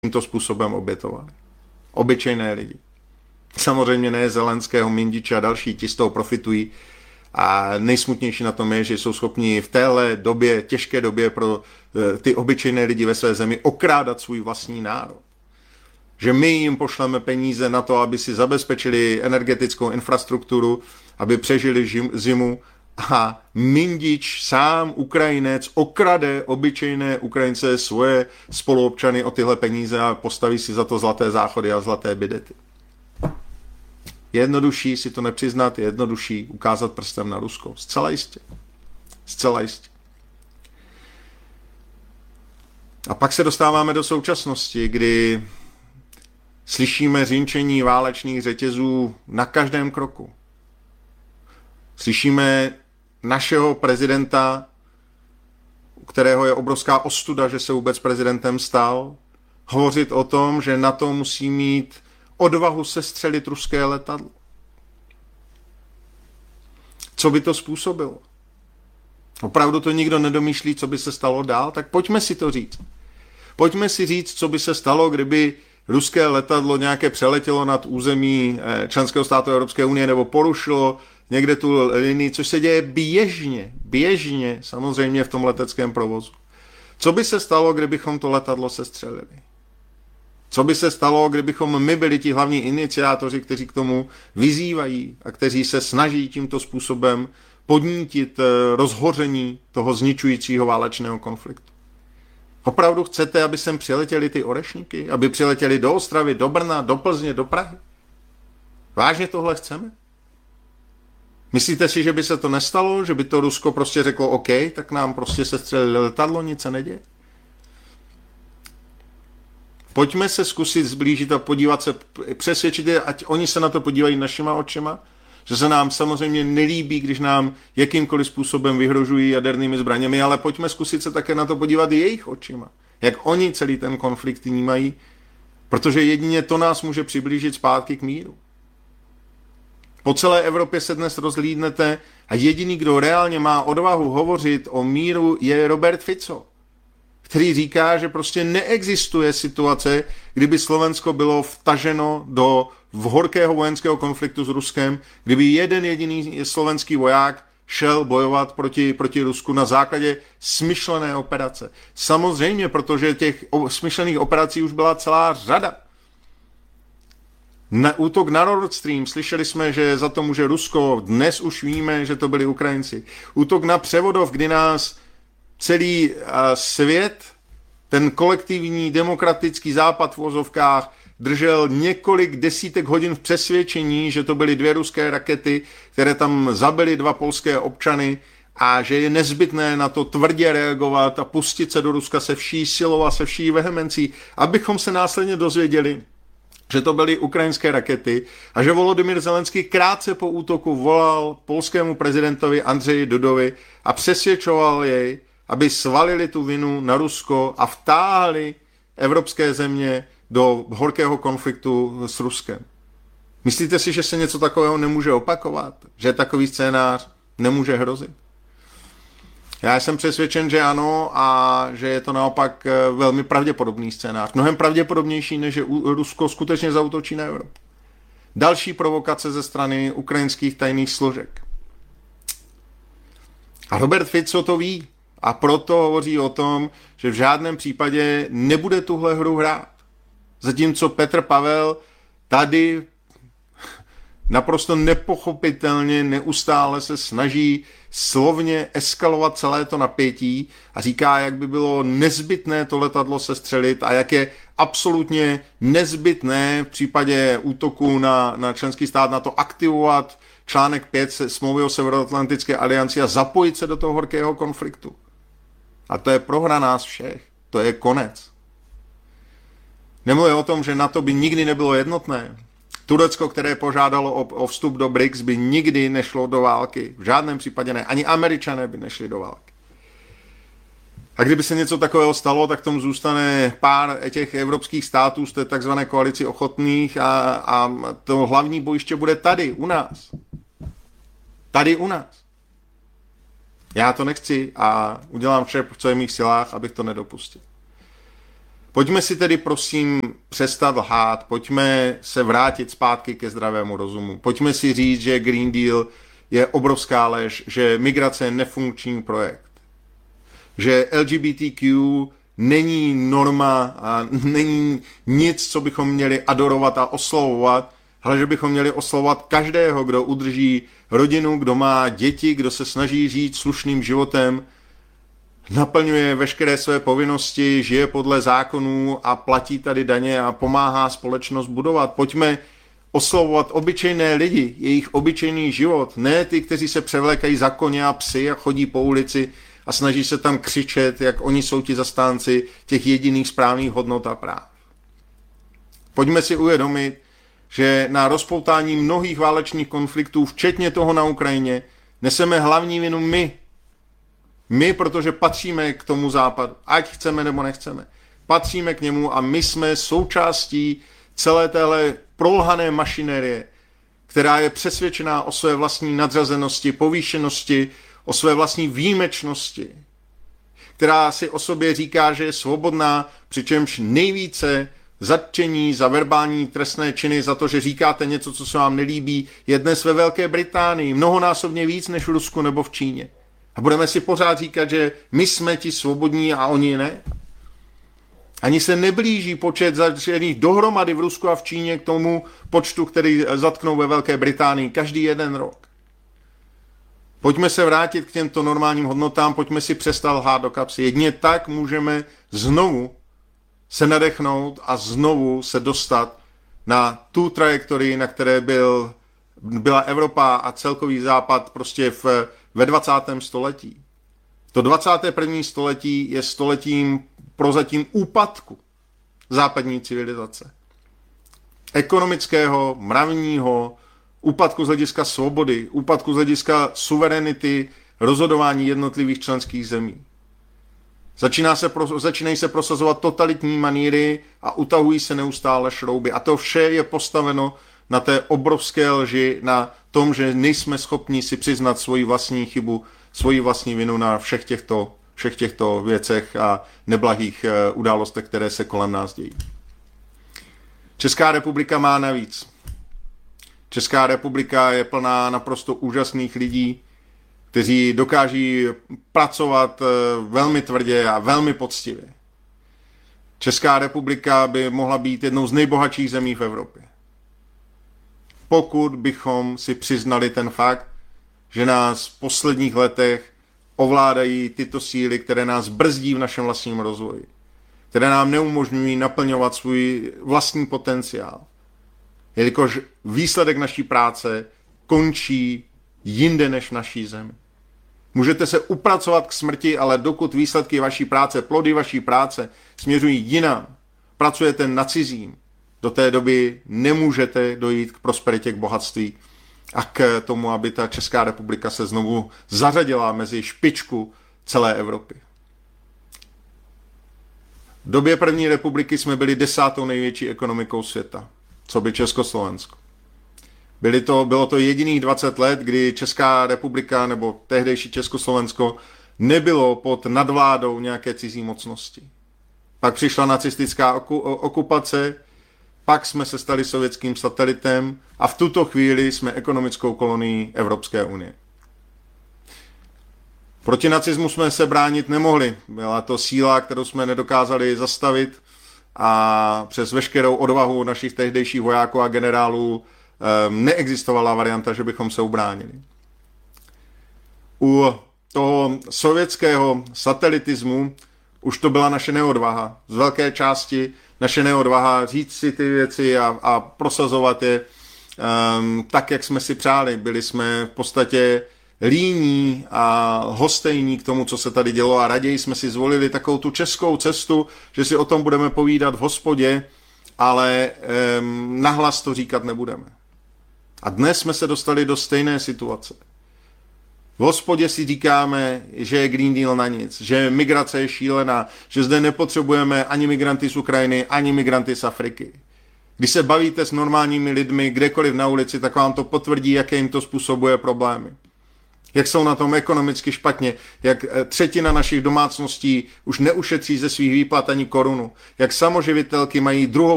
tímto způsobem obětovali. Obyčejné lidi. Samozřejmě ne Zelenského, Mindiče a další, ti z toho profitují. A nejsmutnější na tom je, že jsou schopni v téhle době, těžké době pro ty obyčejné lidi ve své zemi okrádat svůj vlastní národ. Že my jim pošleme peníze na to, aby si zabezpečili energetickou infrastrukturu, aby přežili zimu, a Mindič, sám Ukrajinec, okrade obyčejné Ukrajince, svoje spoluobčany o tyhle peníze a postaví si za to zlaté záchody a zlaté bidety. Je jednodušší si to nepřiznat, je jednodušší ukázat prstem na Rusko. Zcela jistě. Zcela jistě. A pak se dostáváme do současnosti, kdy slyšíme řinčení válečných řetězů na každém kroku. Slyšíme našeho prezidenta, u kterého je obrovská ostuda, že se vůbec prezidentem stal, hovořit o tom, že NATO musí mít odvahu sestřelit ruské letadlo. Co by to způsobilo? Opravdu to nikdo nedomýšlí, co by se stalo dál? Tak pojďme si to říct. Pojďme si říct, co by se stalo, kdyby ruské letadlo nějaké přeletělo nad území členského státu Evropské unie nebo porušilo někde tu linii, což se děje běžně, samozřejmě v tom leteckém provozu. Co by se stalo, kdybychom to letadlo sestřelili? Co by se stalo, kdybychom my byli ti hlavní iniciátoři, kteří k tomu vyzývají a kteří se snaží tímto způsobem podnítit rozhoření toho zničujícího válečného konfliktu? Opravdu chcete, aby sem přiletěli ty orešníky? Aby přiletěli do Ostravy, do Brna, do Plzně, do Prahy? Vážně tohle chceme? Myslíte si, že by se to nestalo? Že by to Rusko prostě řeklo OK, tak nám prostě sestřelili letadlo, nic se neděje? Pojďme se zkusit zblížit a podívat se, přesvědčit je, ať oni se na to podívají našima očima, že se nám samozřejmě nelíbí, když nám jakýmkoliv způsobem vyhrožují jadernými zbraněmi, ale pojďme zkusit se také na to podívat jejich očima, jak oni celý ten konflikt vnímají, protože jedině to nás může přiblížit zpátky k míru. Po celé Evropě se dnes rozhlídnete a jediný, kdo reálně má odvahu hovořit o míru, je Robert Fico, který říká, že prostě neexistuje situace, kdyby Slovensko bylo vtaženo do horkého vojenského konfliktu s Ruskem, kdyby jeden jediný slovenský voják šel bojovat proti Rusku na základě smyšlené operace. Samozřejmě, protože těch smyšlených operací už byla celá řada. Útok na Nord Stream, slyšeli jsme, že za to může Rusko, dnes už víme, že to byli Ukrajinci. Útok na Převodov, kdy nás celý svět, ten kolektivní demokratický západ v uvozovkách, držel několik desítek hodin v přesvědčení, že to byly 2 ruské rakety, které tam zabily 2 polské občany a že je nezbytné na to tvrdě reagovat a pustit se do Ruska se vší silou a se vší vehemencí, abychom se následně dozvěděli, že to byly ukrajinské rakety a že Volodymyr Zelenský krátce po útoku volal polskému prezidentovi Andřeji Dudovi a přesvědčoval jej, aby svalili tu vinu na Rusko a vtáhli evropské země do horkého konfliktu s Ruskem. Myslíte si, že se něco takového nemůže opakovat? Že takový scénář nemůže hrozit? Já jsem přesvědčen, že ano a že je to naopak velmi pravděpodobný scénář. Mnohem pravděpodobnější, než že Rusko skutečně zaútočí na Evropu. Další provokace ze strany ukrajinských tajných složek. A Robert Fico to ví a proto hovoří o tom, že v žádném případě nebude tuhle hru hrát. Zatímco Petr Pavel tady naprosto nepochopitelně neustále se snaží slovně eskalovat celé to napětí a říká, jak by bylo nezbytné to letadlo sestřelit a jak je absolutně nezbytné v případě útoku na členský stát na to aktivovat článek 5 smlouvy o Severoatlantické alianci a zapojit se do toho horkého konfliktu. A to je prohra nás všech. To je konec. Nemluvím o tom, že NATO by nikdy nebylo jednotné. Turecko, které požádalo o vstup do BRICS, by nikdy nešlo do války. V žádném případě ne. Ani Američané by nešli do války. A kdyby se něco takového stalo, tak tomu zůstane pár těch evropských států z té takzvané koalici ochotných a to hlavní bojiště bude tady, u nás. Tady u nás. Já to nechci a udělám vše, co je v mých silách, abych to nedopustil. Pojďme si tedy prosím přestat lhát, pojďme se vrátit zpátky ke zdravému rozumu. Pojďme si říct, že Green Deal je obrovská lež, že migrace je nefunkční projekt. Že LGBTQ není norma a není nic, co bychom měli adorovat a oslavovat, ale že bychom měli oslavovat každého, kdo udrží rodinu, kdo má děti, kdo se snaží žít slušným životem, naplňuje veškeré své povinnosti, žije podle zákonů a platí tady daně a pomáhá společnost budovat. Pojďme oslavovat obyčejné lidi, jejich obyčejný život, ne ty, kteří se převlékají za koně a psy a chodí po ulici a snaží se tam křičet, jak oni jsou ti zastánci těch jediných správných hodnot a práv. Pojďme si uvědomit, že na rozpoutání mnohých válečných konfliktů, včetně toho na Ukrajině, neseme hlavní vinu my. My, protože patříme k tomu západu, ať chceme nebo nechceme. Patříme k němu a my jsme součástí celé téhle prolhané mašinérie, která je přesvědčená o své vlastní nadřazenosti, povýšenosti, o své vlastní výjimečnosti, která si o sobě říká, že je svobodná, přičemž nejvíce zatčení za verbální trestné činy, za to, že říkáte něco, co se vám nelíbí, je dnes ve Velké Británii mnohonásobně víc než v Rusku nebo v Číně. A budeme si pořád říkat, že my jsme ti svobodní a oni ne? Ani se neblíží počet zatčených dohromady v Rusku a v Číně k tomu počtu, který zatknou ve Velké Británii každý jeden rok. Pojďme se vrátit k těmto normálním hodnotám, pojďme si přestat lhát do kapsy. Jedině tak můžeme znovu se nadechnout a znovu se dostat na tu trajektorii, na které byla Evropa a celkový západ prostě ve 20. století. To 21. století je stoletím prozatím úpadku západní civilizace. Ekonomického, mravního, úpadku z hlediska svobody, úpadku z hlediska suverenity, rozhodování jednotlivých členských zemí. Začínají se prosazovat totalitní maníry a utahují se neustále šrouby. A to vše je postaveno na té obrovské lži, na tom, že nejsme schopni si přiznat svoji vlastní chybu, svoji vlastní vinu na všech těchto věcech a neblahých událostech, které se kolem nás dějí. Česká republika má navíc. Česká republika je plná naprosto úžasných lidí, kteří dokáží pracovat velmi tvrdě a velmi poctivě. Česká republika by mohla být jednou z nejbohatších zemí v Evropě. Pokud bychom si přiznali ten fakt, že nás v posledních letech ovládají tyto síly, které nás brzdí v našem vlastním rozvoji, které nám neumožňují naplňovat svůj vlastní potenciál. Jelikož výsledek naší práce končí jinde než v naší zemi. Můžete se upracovat k smrti, ale dokud výsledky vaší práce, plody vaší práce směřují jinam, pracujete na cizím, do té doby nemůžete dojít k prosperitě, k bohatství a k tomu, aby ta Česká republika se znovu zařadila mezi špičku celé Evropy. V době první republiky jsme byli 10. největší ekonomikou světa, co by Československo. Bylo to jediných 20 let, kdy Česká republika nebo tehdejší Československo nebylo pod nadvládou nějaké cizí mocnosti. Pak přišla nacistická okupace, pak jsme se stali sovětským satelitem a v tuto chvíli jsme ekonomickou kolonií Evropské unie. Proti nacismu jsme se bránit nemohli. Byla to síla, kterou jsme nedokázali zastavit a přes veškerou odvahu našich tehdejších vojáků a generálů neexistovala varianta, že bychom se ubránili. U toho sovětského satelitismu už to byla naše neodvaha. Z velké části naše neodvaha říct si ty věci a prosazovat je tak, jak jsme si přáli. Byli jsme v podstatě líní a hostejní k tomu, co se tady dělo a raději jsme si zvolili takovou tu českou cestu, že si o tom budeme povídat v hospodě, ale nahlas to říkat nebudeme. A dnes jsme se dostali do stejné situace. V hospodě si říkáme, že je Green Deal na nic, že migrace je šílená, že zde nepotřebujeme ani migranty z Ukrajiny, ani migranty z Afriky. Když se bavíte s normálními lidmi kdekoliv na ulici, tak vám to potvrdí, jaké jim to způsobuje problémy. Jak jsou na tom ekonomicky špatně, jak třetina našich domácností už neušetří ze svých výplat ani korunu, jak samoživitelky mají druhou